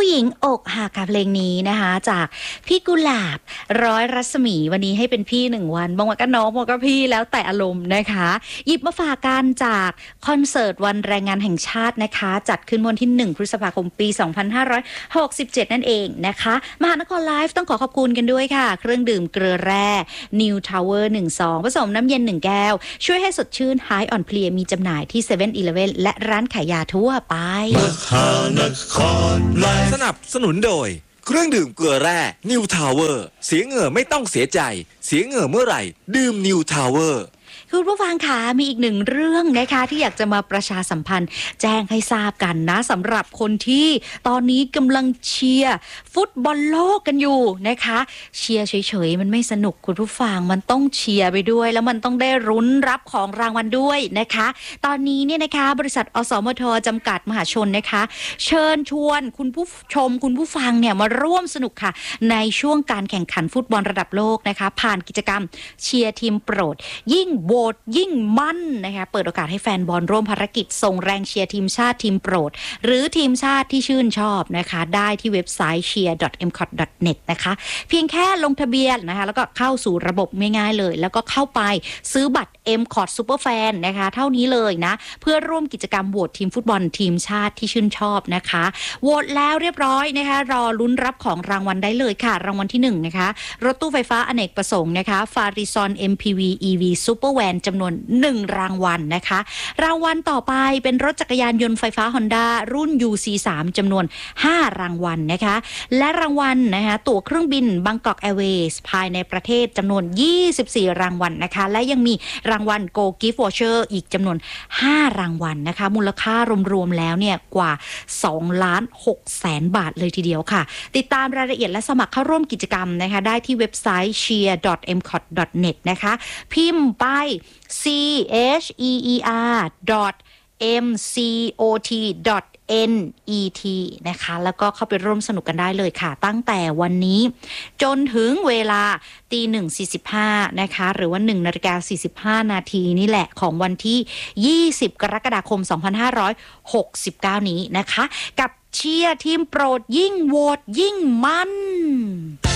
ผู้หญิงอกหักค่ะเพลงนี้นะคะจากพี่กุหลาบร้อยรัศมีวันนี้ให้เป็นพี่1 วันบางวันก็น้องบางวันก็พี่แล้วแต่อารมณ์นะคะหยิบมาฝากกันจากคอนเสิร์ตวันแรงงานแห่งชาตินะคะจัดขึ้นวันที่1 พฤษภาคมปี2567นั่นเองนะคะมหานครไลฟ์ต้องขอขอบคุณกันด้วยค่ะเครื่องดื่มเกลือแร่ New Tower 1 ซองผสมน้ำเย็น1 แก้วช่วยให้สดชื่นหายอ่อนเพลียมีจำหน่ายที่ 7-Eleven และร้านขายยาทั่วไปสนับสนุนโดยเครื่องดื่มเกลือแร่ New Tower เสียเหงื่อไม่ต้องเสียใจเสียเหงื่อเมื่อไหร่ดื่ม New Tower คุณผู้ฟังคะมีอีกหนึ่งเรื่องนะคะที่อยากจะมาประชาสัมพันธ์แจ้งให้ทราบกันนะสำหรับคนที่ตอนนี้กำลังเชียร์ฟุตบอลโลกกันอยู่นะคะเชียร์เฉยๆมันไม่สนุกคุณผู้ฟังมันต้องเชียร์ไปด้วยแล้วมันต้องได้รุ้นรับของรางวัลด้วยนะคะตอนนี้เนี่ยนะคะบริษัทอสมทจำกัดมหาชนนะคะเชิญชวนคุณผู้ชมคุณผู้ฟังเนี่ยมาร่วมสนุกค่ะในช่วงการแข่งขันฟุตบอลระดับโลกนะคะผ่านกิจกรรมเชียร์ทีมโปรดยิ่งโหวตยิ่งมั่นนะคะเปิดโอกาสให้แฟนบอลร่วมภารกิจส่งแรงเชียร์ทีมชาติทีมโปรดหรือทีมชาติที่ชื่นชอบนะคะได้ที่เว็บไซต์ cheer.mcot.net นะคะเพียงแค่ลงทะเบียนนะคะแล้วก็เข้าสู่ระบบง่ายๆเลยแล้วก็เข้าไปซื้อบัตร MCOT Superfan นะคะเท่านี้เลยนะเพื่อร่วมกิจกรรมโหวตทีมฟุตบอลทีมชาติที่ชื่นชอบนะคะโหวตแล้วเรียบร้อยนะคะรอลุ้นรับของรางวัลได้เลยค่ะรางวัลที่1นะคะรถตู้ไฟฟ้าอเนกประสงค์นะคะฟาริซอน MPV EV Supervan จำนวน1 รางวัลนะคะรางวัลต่อไปเป็นรถจักรยานยนต์ไฟฟ้า Honda รุ่น UC3 จำนวน5 รางวัลนะคะและรางวัลนะคะตั๋วเครื่องบิน Bangkok Airways ภายในประเทศจำนวน24 รางวัลนะคะและยังมีรางวัล Go Gift Voucher อีกจำนวน5 รางวัลนะคะมูลค่ารวมๆแล้วเนี่ยกว่า 2,600,000 บาทเลยทีเดียวค่ะติดตามรายละเอียดและสมัครเข้าร่วมกิจกรรมนะคะได้ที่เว็บไซต์ cheer.mcot.net นะคะพิมพ์ไปcheer.mcot.net นะคะแล้วก็เข้าไปร่วมสนุกกันได้เลยค่ะตั้งแต่วันนี้จนถึงเวลา 1:45 นะคะหรือว่า 1:45 นาทีนี่แหละของวันที่20 กรกฎาคม 2569 นี้นะคะกับเชียร์ทีมโปรดยิ่งโหวตยิ่งมัน